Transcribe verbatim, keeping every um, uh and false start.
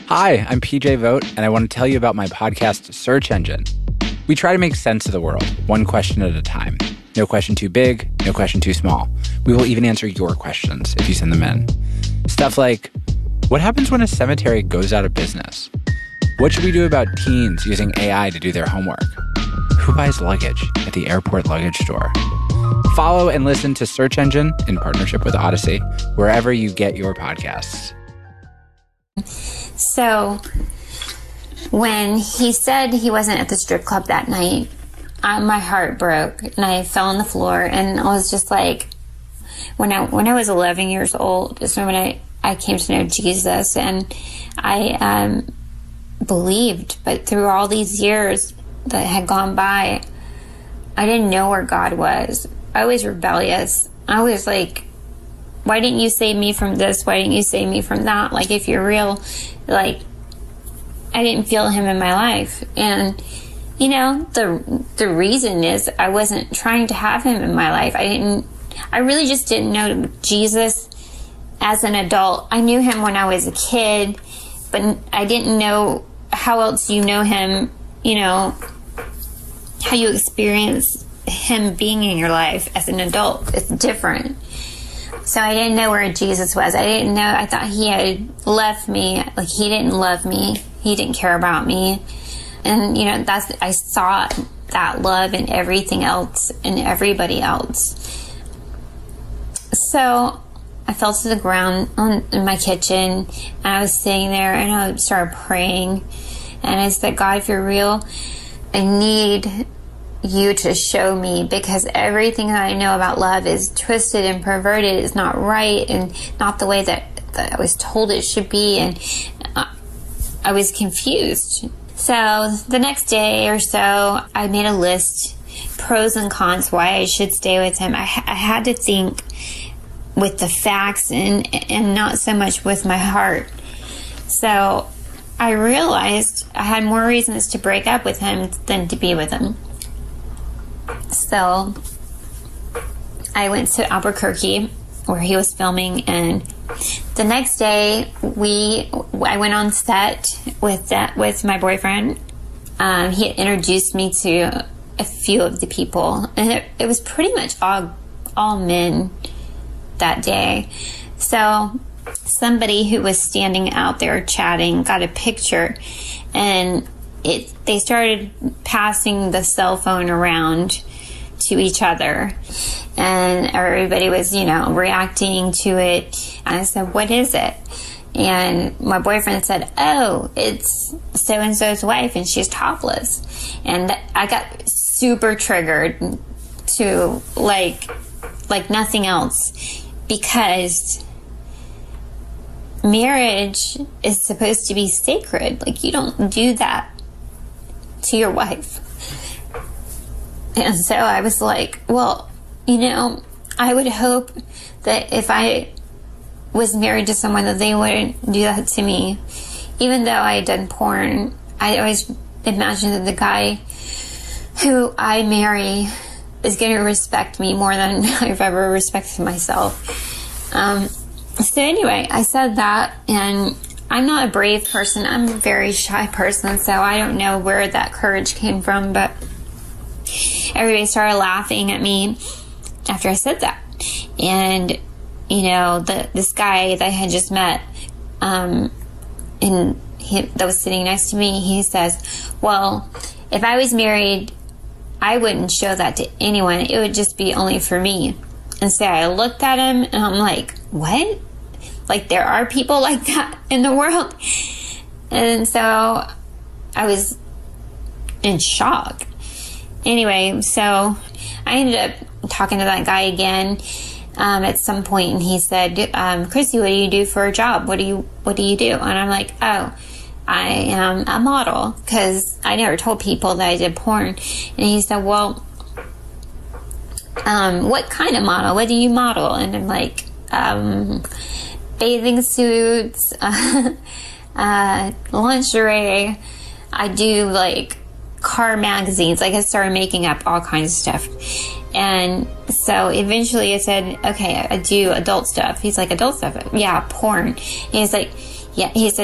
Hi, I'm P J Vogt, and I want to tell you about my podcast, Search Engine. We try to make sense of the world, one question at a time. No question too big, no question too small. We will even answer your questions if you send them in. Stuff like, what happens when a cemetery goes out of business? What should we do about teens using A I to do their homework? Who buys luggage at the airport luggage store? Follow and listen to Search Engine in partnership with Odyssey, wherever you get your podcasts. So when he said he wasn't at the strip club that night, I, my heart broke and I fell on the floor, and I was just like, when I when I was eleven years old is when I, I came to know Jesus, and I um, believed, but through all these years that had gone by, I didn't know where God was. I was rebellious. I was like, why didn't you save me from this? Why didn't you save me from that? Like, if you're real, like, I didn't feel him in my life. And, you know, the the reason is I wasn't trying to have him in my life. I didn't, I really just didn't know Jesus as an adult. I knew him when I was a kid, but I didn't know how else you know him, you know, how you experience him being in your life as an adult. It's different. So I didn't know where Jesus was. I didn't know. I thought he had left me. Like, he didn't love me. He didn't care about me. And, you know, that's, I saw that love in everything else and everybody else. So I fell to the ground on, in my kitchen, and I was sitting there, and I started praying. And I said, God, if you're real, I need you to show me, because everything that I know about love is twisted and perverted. It's not right, and not the way that, that I was told it should be, and uh, I was confused. So the next day or so, I made a list, pros and cons, why I should stay with him. I, I had to think with the facts and and not so much with my heart. So I realized I had more reasons to break up with him than to be with him. So I went to Albuquerque where he was filming, and the next day we I went on set with that with my boyfriend. Um, he had introduced me to a few of the people, and it, it was pretty much all all men that day. So somebody who was standing out there chatting got a picture, and it they started passing the cell phone around to each other, and everybody was, you know, reacting to it. And I said, what is it? And my boyfriend said, oh, it's so-and-so's wife, and she's topless. And I got super triggered to like like nothing else, because marriage is supposed to be sacred. Like, you don't do that to your wife. And so I was like, well, you know, I would hope that if I was married to someone, that they wouldn't do that to me. Even though I had done porn, I always imagined that the guy who I marry is going to respect me more than I've ever respected myself. Um, so anyway, I said that, and I'm not a brave person. I'm a very shy person, so I don't know where that courage came from, but everybody started laughing at me after I said that. And, you know, the this guy that I had just met, um, and he, that was sitting next to me, he says, well, if I was married, I wouldn't show that to anyone. It would just be only for me. And so I looked at him, and I'm like, what? Like, there are people like that in the world? And so I was in shock. Anyway, so I ended up talking to that guy again um, at some point, and he said, um, Chrissy, what do you do for a job? What do you What do you do? And I'm like, oh, I am a model, because I never told people that I did porn. And he said, well, um, what kind of model? What do you model? And I'm like, um, bathing suits, uh, uh, lingerie. I do like car magazines. Like, I started making up all kinds of stuff. And so eventually I said, okay, I do adult stuff. He's like, adult stuff? Yeah, porn. And he's like, yeah. He said,